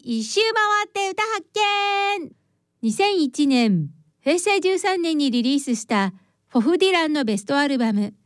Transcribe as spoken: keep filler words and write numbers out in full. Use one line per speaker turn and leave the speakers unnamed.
一周回って歌発見。にせんいちねん、へいせいじゅうさんねんにリリースしたフォフ・ディランのベストアルバム